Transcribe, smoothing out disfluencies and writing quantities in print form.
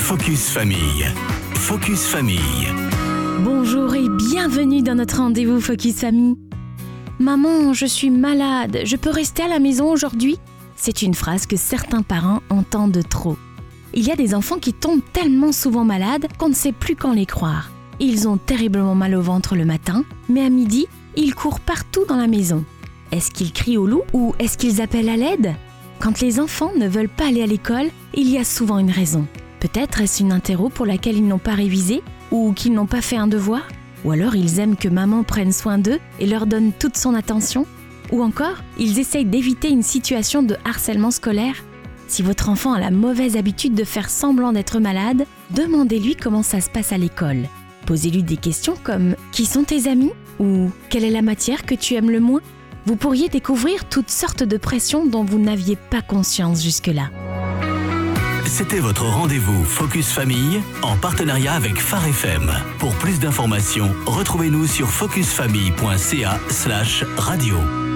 Focus Famille. Focus Famille. Bonjour et bienvenue dans notre rendez-vous Focus Famille. Maman, je suis malade, je peux rester à la maison aujourd'hui ? C'est une phrase que certains parents entendent trop. Il y a des enfants qui tombent tellement souvent malades qu'on ne sait plus quand les croire. Ils ont terriblement mal au ventre le matin, mais à midi, ils courent partout dans la maison. Est-ce qu'ils crient au loup ou est-ce qu'ils appellent à l'aide ? Quand les enfants ne veulent pas aller à l'école, il y a souvent une raison. Peut-être est-ce une interro pour laquelle ils n'ont pas révisé ou qu'ils n'ont pas fait un devoir ? Ou alors ils aiment que maman prenne soin d'eux et leur donne toute son attention ? Ou encore, ils essayent d'éviter une situation de harcèlement scolaire ? Si votre enfant a la mauvaise habitude de faire semblant d'être malade, demandez-lui comment ça se passe à l'école. Posez-lui des questions comme « Qui sont tes amis ?» ou « Quelle est la matière que tu aimes le moins ?» Vous pourriez découvrir toutes sortes de pressions dont vous n'aviez pas conscience jusque-là. C'était votre rendez-vous Focus Famille en partenariat avec Phare FM. Pour plus d'informations, retrouvez-nous sur focusfamille.ca/radio.